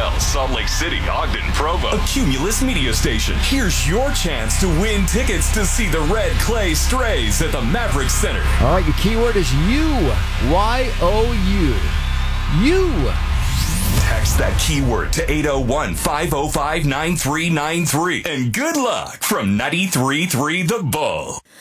Glendale, Salt Lake City, Ogden, Provo. A Cumulus media station. Here's your chance to win tickets to see the Red Clay Strays at the Maverick Center. All right, your keyword is you. Y-O-U. You. Text that keyword to 801-505-9393. And good luck from 93.3 The Bull.